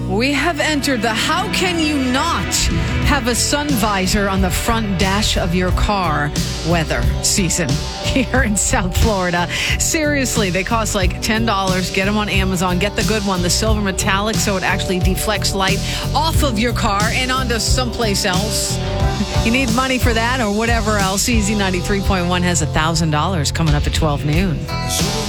We have entered the how can you not have a sun visor on the front dash of your car weather season here in South Florida. Seriously, they cost like $10. Get them on Amazon. Get the good one, the silver metallic, so it actually deflects light off of your car and onto someplace else. You need money for that or whatever else. Easy 93.1 has $1,000 coming up at 12 noon.